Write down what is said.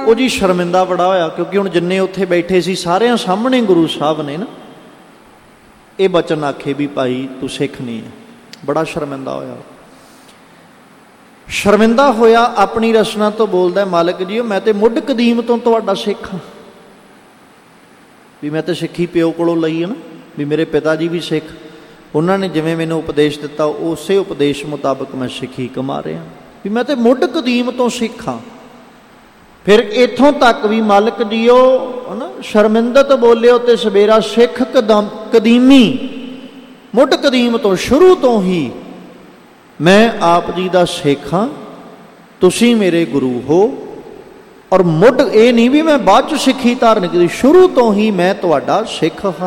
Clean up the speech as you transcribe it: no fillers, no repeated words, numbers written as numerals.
ਉਹ ਜੀ ਸ਼ਰਮਿੰਦਾ ਬੜਾ ਹੋਇਆ, ਕਿਉਂਕਿ ਹੁਣ ਜਿੰਨੇ ਉੱਥੇ ਬੈਠੇ ਸੀ ਸਾਰਿਆਂ ਸਾਹਮਣੇ ਗੁਰੂ ਸਾਹਿਬ ਨੇ ਨਾ ਇਹ ਬਚਨ ਆਖੇ ਵੀ ਭਾਈ ਤੂੰ ਸਿੱਖ ਨਹੀਂ ਹੈ। ਬੜਾ ਸ਼ਰਮਿੰਦਾ ਹੋਇਆ। ਸ਼ਰਮਿੰਦਾ ਹੋਇਆ ਆਪਣੀ ਰਚਨਾ ਤੋਂ ਬੋਲਦਾ, ਮਾਲਕ ਜੀ ਮੈਂ ਤੇ ਮੁੱਢ ਕਦੀਮ ਤੋਂ ਤੁਹਾਡਾ ਸਿੱਖ ਹਾਂ, ਵੀ ਮੈਂ ਤਾਂ ਸਿੱਖੀ ਪਿਓ ਕੋਲੋਂ ਲਈ ਹੈ ਨਾ, ਵੀ ਮੇਰੇ ਪਿਤਾ ਜੀ ਵੀ ਸਿੱਖ, ਉਹਨਾਂ ਨੇ ਜਿਵੇਂ ਮੈਨੂੰ ਉਪਦੇਸ਼ ਦਿੱਤਾ ਉਸੇ ਉਪਦੇਸ਼ ਮੁਤਾਬਕ ਮੈਂ ਸਿੱਖੀ ਕਮਾ ਰਿਹਾ, ਵੀ ਮੈਂ ਤੇ ਮੁੱਢ ਕਦੀਮ ਤੋਂ ਸਿੱਖ ਹਾਂ। ਫਿਰ ਇੱਥੋਂ ਤੱਕ ਵੀ ਮਾਲਕ ਜੀਓ ਹੈ ਨਾ ਸ਼ਰਮਿੰਦਤ ਬੋਲਿਓ ਤੇ ਸਵੇਰਾ ਸਿੱਖ ਕਦੀਮੀ, ਮੁੱਢ ਕਦੀਮ ਤੋਂ ਸ਼ੁਰੂ ਤੋਂ ਹੀ ਮੈਂ ਆਪ ਜੀ ਦਾ ਸਿੱਖ ਹਾਂ, ਤੁਸੀਂ ਮੇਰੇ ਗੁਰੂ ਹੋ। ਔਰ ਮੁੱਢ ਇਹ ਨਹੀਂ ਵੀ ਮੈਂ ਬਾਅਦ 'ਚ ਸਿੱਖੀ ਧਾਰਨ ਕੀਤੀ, ਸ਼ੁਰੂ ਤੋਂ ਹੀ ਮੈਂ ਤੁਹਾਡਾ ਸਿੱਖ ਹਾਂ।